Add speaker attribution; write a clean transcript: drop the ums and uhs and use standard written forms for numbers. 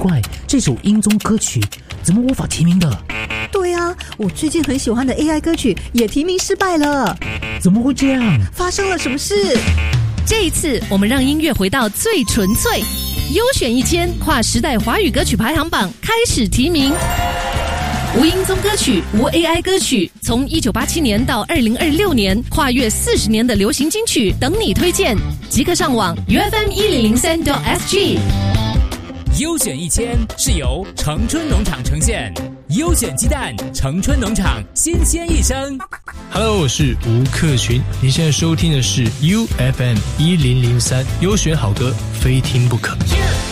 Speaker 1: 怪，这首音综歌曲怎么无法提名的？
Speaker 2: 对啊，我最近很喜欢的 AI 歌曲也提名失败了。
Speaker 1: 怎么会这样？
Speaker 2: 发生了什么事？
Speaker 3: 这一次我们让音乐回到最纯粹，优选1000跨时代华语歌曲排行榜开始提名。无音综歌曲，无 AI 歌曲，从1987年到2026年，跨越40年的流行金曲等你推荐，即刻上网 UFM1003.SG。
Speaker 4: 优选1000是由城春农场呈现，优选鸡蛋，城春农场新鲜一生。
Speaker 5: Hello， 我是吴克群，你现在收听的是 UFM1003，优选好歌，非听不可。